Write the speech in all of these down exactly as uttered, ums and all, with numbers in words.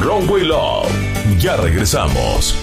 Runway Love. Ya regresamos.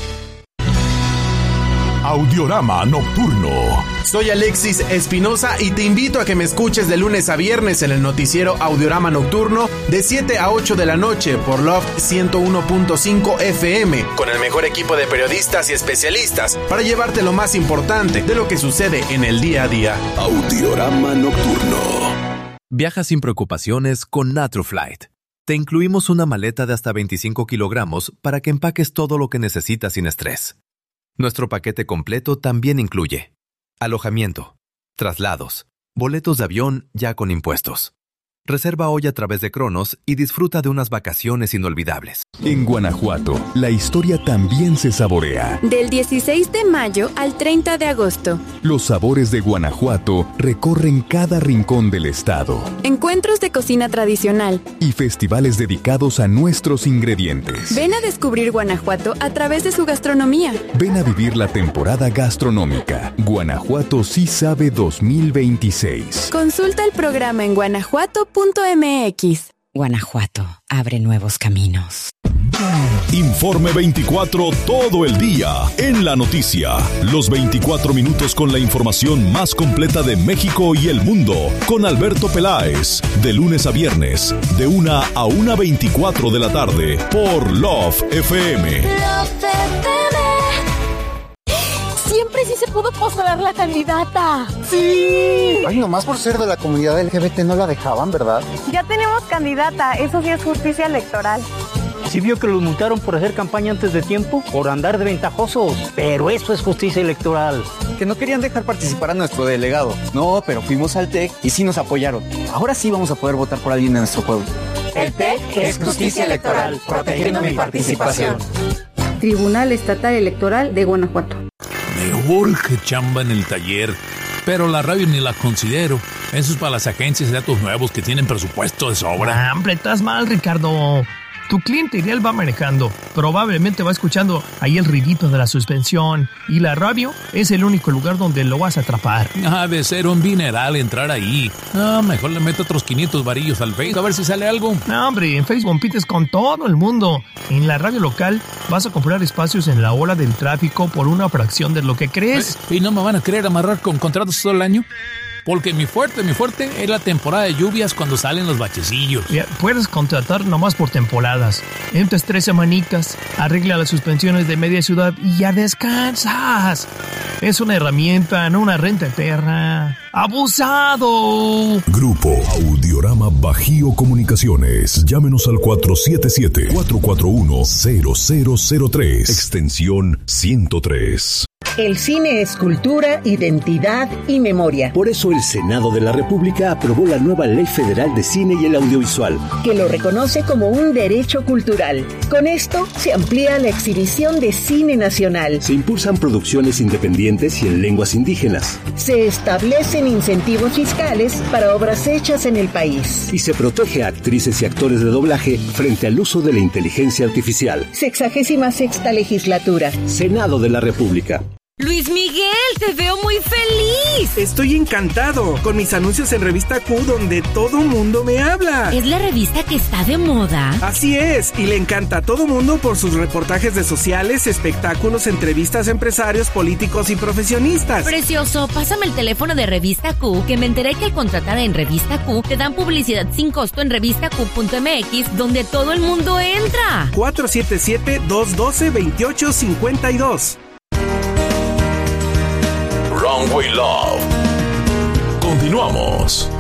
Audiorama Nocturno. Soy Alexis Espinosa y te invito a que me escuches de lunes a viernes en el noticiero Audiorama Nocturno de siete a ocho de la noche por Love ciento uno punto cinco F M, con el mejor equipo de periodistas y especialistas para llevarte lo más importante de lo que sucede en el día a día. Audiorama Nocturno. Viaja sin preocupaciones con Naturflight. Te incluimos una maleta de hasta veinticinco kilogramos para que empaques todo lo que necesitas sin estrés. Nuestro paquete completo también incluye alojamiento, traslados, boletos de avión ya con impuestos. Reserva hoy a través de Cronos y disfruta de unas vacaciones inolvidables. En Guanajuato, la historia también se saborea. Del dieciséis de mayo al treinta de agosto. Los sabores de Guanajuato recorren cada rincón del estado. Encuentros de cocina tradicional. Y festivales dedicados a nuestros ingredientes. Ven a descubrir Guanajuato a través de su gastronomía. Ven a vivir la temporada gastronómica. Guanajuato sí sabe dos mil veintiséis. Consulta el programa en guanajuato punto m x. Guanajuato abre nuevos caminos. Informe veinticuatro todo el día en la noticia. Los veinticuatro minutos con la información más completa de México y el mundo. Con Alberto Peláez. De lunes a viernes. De una a una veinticuatro de la tarde. Por Love F M. Love F M. Siempre sí se pudo postular la candidata. ¡Sí! Ay, nomás por ser de la comunidad L G B T no la dejaban, ¿verdad? Ya tenemos candidata, eso sí es justicia electoral. Sí vio que los multaron por hacer campaña antes de tiempo, por andar de ventajosos, pero eso es justicia electoral. Que no querían dejar participar a nuestro delegado. No, pero fuimos al T E C y sí nos apoyaron. Ahora sí vamos a poder votar por alguien de nuestro pueblo. El T E C es justicia electoral, protegiendo mi participación. Tribunal Estatal Electoral de Guanajuato. Me urge chamba en el taller, pero la radio ni la considero. Eso es para las agencias de datos nuevos que tienen presupuesto de sobra. Ah, hombre, estás mal, Ricardo. Tu cliente ideal va manejando, probablemente va escuchando ahí el ruidito de la suspensión, y la radio es el único lugar donde lo vas a atrapar. Ha de ser un dineral entrar ahí. Ah, mejor le meto otros quinientos varillos al Facebook a ver si sale algo. No, hombre, en Facebook compites con todo el mundo. En la radio local vas a comprar espacios en la hora del tráfico por una fracción de lo que crees. ¿Y no me van a querer amarrar con contratos todo el año? Porque mi fuerte, mi fuerte es la temporada de lluvias cuando salen los bachecillos. Ya, puedes contratar nomás por temporadas. Entras tres semanitas, arregla las suspensiones de media ciudad y ya descansas. Es una herramienta, no una renta eterna. ¡Abusado! Grupo Audiorama Bajío Comunicaciones. Llámenos al cuatro siete siete, cuatro cuatro uno, cero cero cero tres. Extensión ciento tres. El cine es cultura, identidad y memoria. Por eso el Senado de la República aprobó la nueva Ley Federal de Cine y el Audiovisual, que lo reconoce como un derecho cultural. Con esto se amplía la exhibición de cine nacional. Se impulsan producciones independientes y en lenguas indígenas. Se establecen incentivos fiscales para obras hechas en el país. Y se protege a actrices y actores de doblaje frente al uso de la inteligencia artificial. Sexagésima sexta legislatura. Senado de la República. Luis Miguel, te veo muy feliz. Estoy encantado con mis anuncios en Revista Q, donde todo mundo me habla. ¿Es la revista que está de moda? Así es, y le encanta a todo mundo por sus reportajes de sociales, espectáculos, entrevistas a empresarios, políticos y profesionistas. Precioso, pásame el teléfono de Revista Q, que me enteré que al contratar en Revista Q te dan publicidad sin costo en revista q punto m x, donde todo el mundo entra. cuatro siete siete, dos uno dos, dos ocho cinco dos. Runway Love. Continuamos.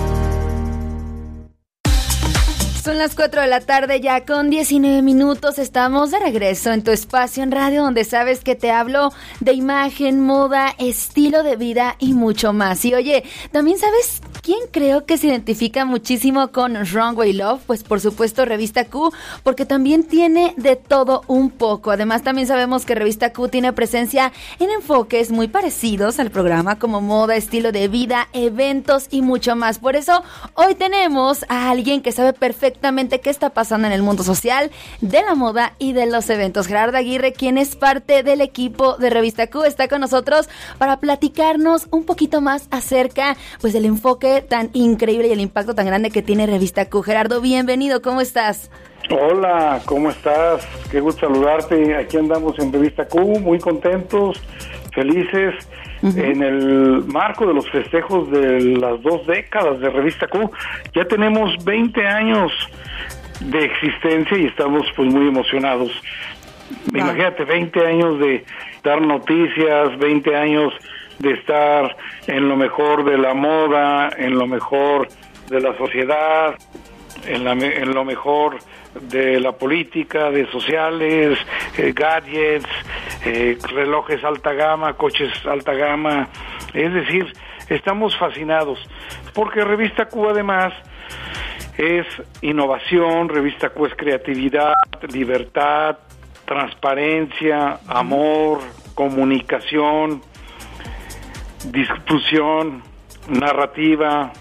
Son las cuatro de la tarde ya con diecinueve minutos. Estamos de regreso en tu espacio en radio, donde sabes que te hablo de imagen, moda, estilo de vida y mucho más. Y oye, ¿también sabes quién creo que se identifica muchísimo con Runway Love? Pues por supuesto Revista Q, porque también tiene de todo un poco. Además también sabemos que Revista Q tiene presencia en enfoques muy parecidos al programa, como moda, estilo de vida, eventos y mucho más. Por eso hoy tenemos a alguien que sabe perfectamente qué está pasando en el mundo social, de la moda y de los eventos. Gerardo Aguirre, quien es parte del equipo de Revista Q, está con nosotros para platicarnos un poquito más acerca pues del enfoque tan increíble y el impacto tan grande que tiene Revista Q. Gerardo, bienvenido, ¿cómo estás? Hola, ¿cómo estás? Qué gusto saludarte. Aquí andamos en Revista Q, muy contentos, felices, uh-huh. en el marco de los festejos de las dos décadas de Revista Q. Ya tenemos veinte años de existencia y estamos pues muy emocionados. Wow. Imagínate, veinte años de dar noticias, veinte años de estar en lo mejor de la moda, en lo mejor de la sociedad, en, la, en lo mejor de la política, de sociales, eh, gadgets, eh, relojes alta gama, coches alta gama. Es decir, estamos fascinados, porque Revista Q además es innovación, Revista Q es creatividad, libertad, transparencia, amor, comunicación, difusión, narrativa,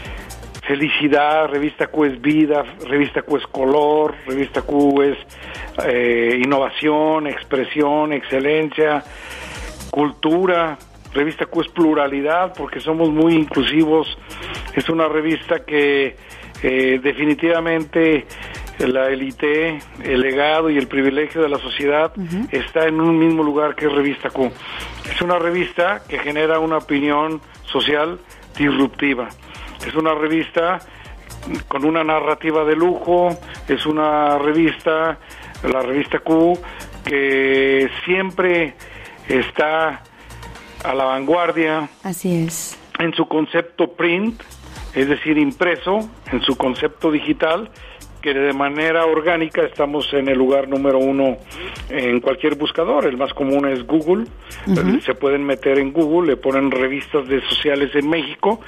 felicidad. Revista Q es vida, Revista Q es color, Revista Q es eh, innovación, expresión, excelencia, cultura. Revista Q es pluralidad, porque somos muy inclusivos. Es una revista que eh, definitivamente la élite, el legado y el privilegio de la sociedad uh-huh. está en un mismo lugar que Revista Q. Es una revista que genera una opinión social disruptiva. Es una revista con una narrativa de lujo, es una revista, la Revista Q, que siempre está a la vanguardia. Así es. En su concepto print, es decir, impreso, en su concepto digital, que de manera orgánica estamos en el lugar número uno en cualquier buscador. El más común es Google. Uh-huh. Se pueden meter en Google, le ponen revistas de sociales en México.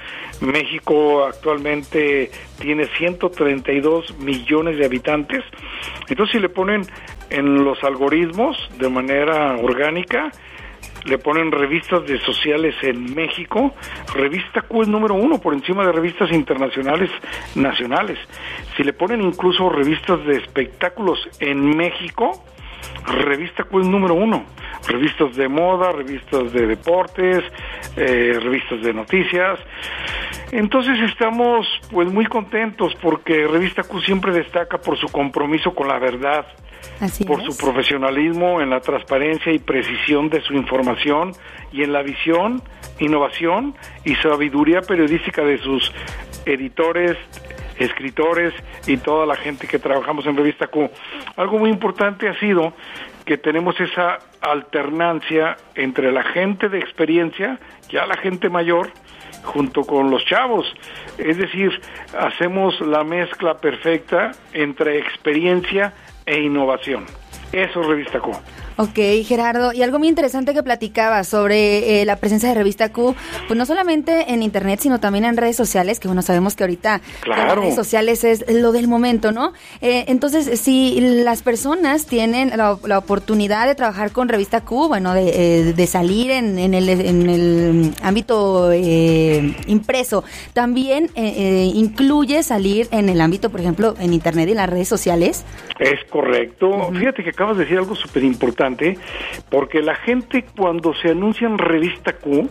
México actualmente tiene ciento treinta y dos millones de habitantes. Entonces, si le ponen en los algoritmos de manera orgánica, le ponen revistas de sociales en México, Revista Q es número uno por encima de revistas internacionales nacionales. Si le ponen incluso revistas de espectáculos en México, Revista Q es número uno. Revistas de moda, revistas de deportes, eh, revistas de noticias. Entonces estamos pues muy contentos porque Revista Q siempre destaca por su compromiso con la verdad. Así por es. Su profesionalismo en la transparencia y precisión de su información y en la visión, innovación y sabiduría periodística de sus editores, escritores y toda la gente que trabajamos en Revista Q. Algo muy importante ha sido que tenemos esa alternancia entre la gente de experiencia, ya la gente mayor, junto con los chavos. Es decir, hacemos la mezcla perfecta entre experiencia e innovación. Eso es Revista Q. Ok, Gerardo, y algo muy interesante que platicaba sobre eh, la presencia de Revista Q, pues no solamente en internet, sino también en redes sociales, que bueno, sabemos que ahorita claro. las redes sociales es lo del momento, ¿no? Eh, entonces, si las personas tienen la, la oportunidad de trabajar con Revista Q, bueno, de, eh, de salir en, en, el, en el ámbito eh, impreso, también eh, eh, incluye salir en el ámbito, por ejemplo, en internet y en las redes sociales. Es correcto. Uh-huh. Fíjate que acabas de decir algo súper importante, porque la gente cuando se anuncia en Revista Q,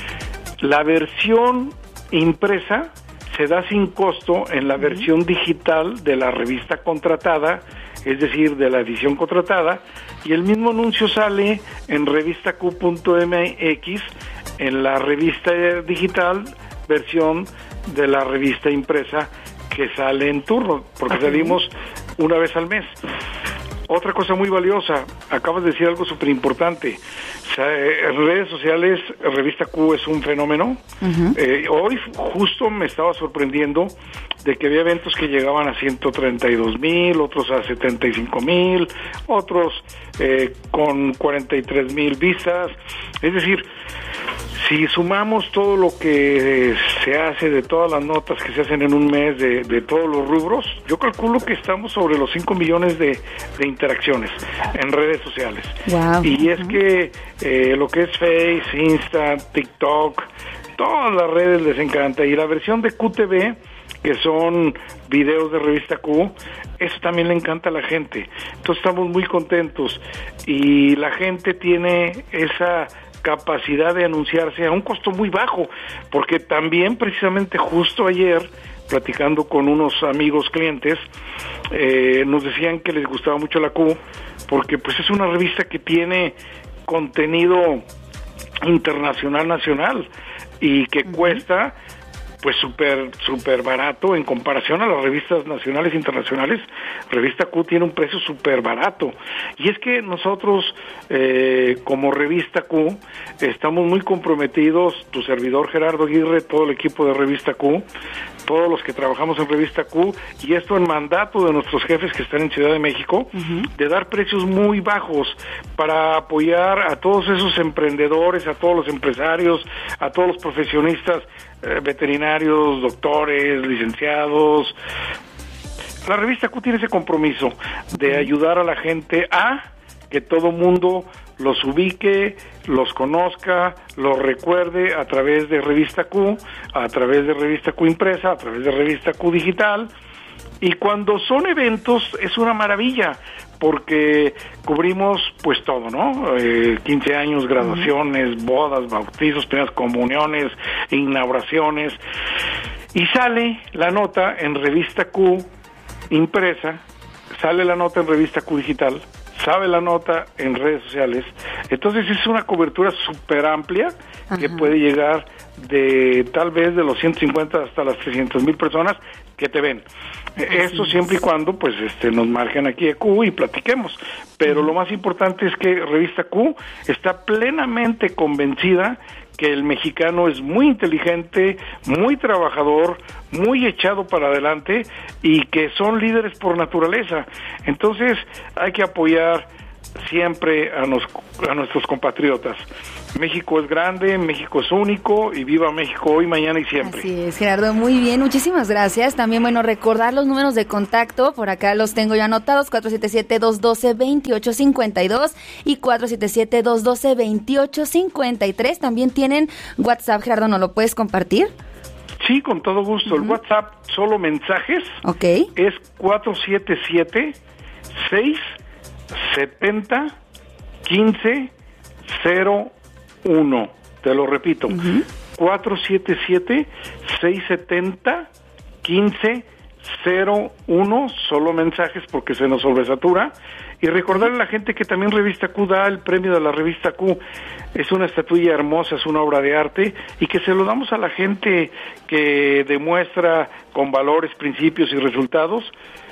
la versión impresa se da sin costo en la uh-huh. versión digital de la revista contratada, es decir, de la edición contratada, y el mismo anuncio sale en revista q punto m x, en la revista digital, versión de la revista impresa que sale en turno, porque uh-huh. salimos una vez al mes. Otra cosa muy valiosa, acabas de decir algo súper importante. O sea, en redes sociales, Revista Q es un fenómeno. Uh-huh. Eh, hoy justo me estaba sorprendiendo de que había eventos que llegaban a ciento treinta y dos mil, otros a setenta y cinco mil, otros eh, con cuarenta y tres mil vistas. Es decir, si sumamos todo lo que se hace, de todas las notas que se hacen en un mes, de, de todos los rubros, yo calculo que estamos sobre los cinco millones de, de interacciones en redes sociales. Wow. Y es que eh, lo que es Face, Insta, TikTok, todas las redes les encanta. Y la versión de Q T V, que son videos de Revista Q, eso también le encanta a la gente. Entonces estamos muy contentos. Y la gente tiene esa capacidad de anunciarse a un costo muy bajo, porque también precisamente justo ayer platicando con unos amigos clientes, eh, nos decían que les gustaba mucho la Q, porque pues es una revista que tiene contenido internacional, nacional, y que uh-huh. cuesta pues súper súper barato en comparación a las revistas nacionales e internacionales. Revista Q tiene un precio súper barato, y es que nosotros eh, como Revista Q estamos muy comprometidos, tu servidor Gerardo Aguirre, todo el equipo de Revista Q, todos los que trabajamos en Revista Q, y esto en mandato de nuestros jefes que están en Ciudad de México, uh-huh. de dar precios muy bajos para apoyar a todos esos emprendedores, a todos los empresarios, a todos los profesionistas, eh, veterinarios, doctores, licenciados. La Revista Q tiene ese compromiso de ayudar a la gente a que todo mundo los ubique, los conozca, los recuerde a través de Revista Q, a través de Revista Q impresa, a través de Revista Q digital. Y cuando son eventos es una maravilla, porque cubrimos pues todo, ¿no? Eh, quince años, graduaciones, uh-huh. bodas, bautizos, primeras comuniones, inauguraciones. Y sale la nota en Revista Q impresa, sale la nota en Revista Q digital, sabe la nota en redes sociales. Entonces es una cobertura súper amplia. Ajá. Que puede llegar de tal vez de los ciento cincuenta hasta las trescientas mil personas que te ven. Así Esto siempre es. y cuando pues este nos marquen aquí a Q y platiquemos. Pero uh-huh. lo más importante es que Revista Q está plenamente convencida que el mexicano es muy inteligente, muy trabajador, muy echado para adelante, y que son líderes por naturaleza. Entonces hay que apoyar siempre a, nos, a nuestros compatriotas. México es grande, México es único, y viva México hoy, mañana y siempre. Así es, Gerardo, muy bien, muchísimas gracias. También, bueno, recordar los números de contacto, por acá los tengo ya anotados, cuatro siete siete, dos uno dos, dos ocho cinco dos y cuatro siete siete, dos uno dos, dos ocho cinco tres. También tienen WhatsApp, Gerardo, ¿no lo puedes compartir? Sí, con todo gusto. Uh-huh. El WhatsApp, solo mensajes, okay. es cuatro siete siete, seis setenta, quince cero uno. Te lo repito, uh-huh. cuatro siete siete, seis setenta, quince cero uno, solo mensajes porque se nos sobresatura. Y recordarle a la gente que también Revista Q da el premio de la Revista Q. Es una estatuilla hermosa, es una obra de arte, y que se lo damos a la gente que demuestra con valores, principios y resultados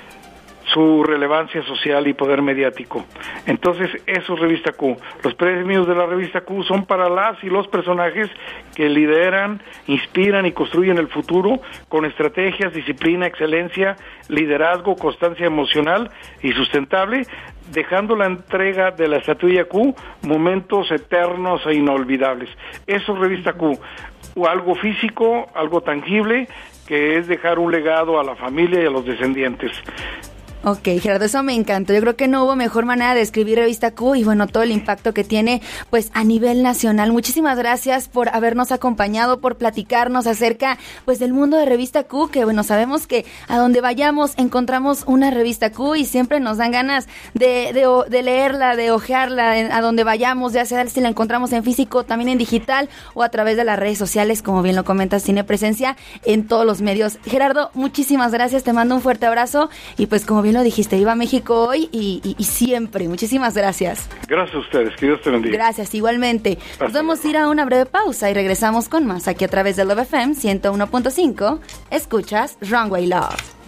su relevancia social y poder mediático. Entonces, eso es Revista Q. Los premios de la Revista Q son para las y los personajes que lideran, inspiran y construyen el futuro con estrategias, disciplina, excelencia, liderazgo, constancia emocional y sustentable, dejando la entrega de la estatuilla Q momentos eternos e inolvidables. Eso es Revista Q. O algo físico, algo tangible, que es dejar un legado a la familia y a los descendientes. Ok, Gerardo, eso me encantó. Yo creo que no hubo mejor manera de escribir Revista Q y bueno, todo el impacto que tiene pues a nivel nacional. Muchísimas gracias por habernos acompañado, por platicarnos acerca pues del mundo de Revista Q, que bueno, sabemos que a donde vayamos encontramos una Revista Q y siempre nos dan ganas de, de, de leerla, de hojearla a donde vayamos, ya sea si la encontramos en físico, también en digital o a través de las redes sociales, como bien lo comentas, tiene presencia en todos los medios. Gerardo, muchísimas gracias, te mando un fuerte abrazo y pues como bien lo dijiste, viva México hoy y, y, y siempre. Muchísimas gracias. Gracias a ustedes, que Dios te bendiga. Gracias, igualmente. Hasta Nos vamos luego. a ir a una breve pausa y regresamos con más aquí a través de Love F M ciento uno punto cinco. Escuchas Runway Love.